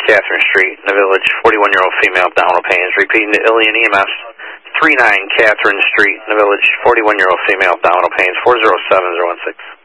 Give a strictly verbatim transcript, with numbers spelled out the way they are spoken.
Catherine Street in the Village, forty-one-year-old female, abdominal pains. Repeating to Ilion E M S, three nine Catherine Street in the Village, forty-one-year-old female, abdominal pains, four zero seven zero one six.